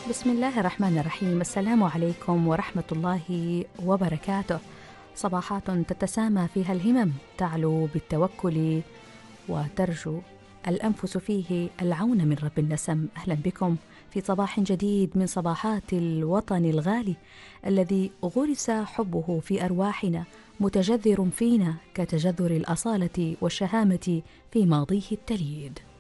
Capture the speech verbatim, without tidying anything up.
بسم الله الرحمن الرحيم. السلام عليكم ورحمة الله وبركاته. صباحات تتسامى فيها الهمم، تعلو بالتوكل وترجو الأنفس فيه العون من رب النسم. أهلا بكم في صباح جديد من صباحات الوطن الغالي الذي غرس حبه في أرواحنا، متجذر فينا كتجذر الأصالة والشهامة في ماضيه التليد.